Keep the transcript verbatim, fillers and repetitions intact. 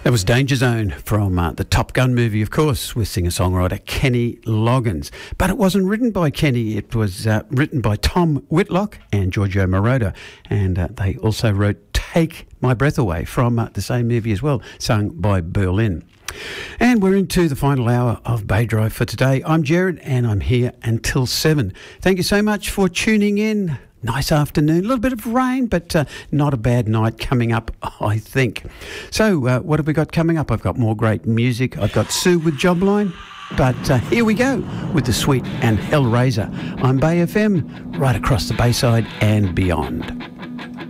That was Danger Zone from uh, the Top Gun movie, of course, with singer-songwriter Kenny Loggins. But it wasn't written by Kenny. It was uh, written by Tom Whitlock and Giorgio Moroder. And uh, they also wrote Take My Breath Away from uh, the same movie as well, sung by Berlin. And we're into the final hour of Bay Drive for today. I'm Jared and I'm here until seven. Thank you so much for tuning in. Nice afternoon, a little bit of rain, but uh, not a bad night coming up, I think. So uh, what have we got coming up? I've got more great music. I've got Sue with Jobline. But uh, here we go with The Sweet and Hellraiser on Bay F M, right across the Bayside and beyond.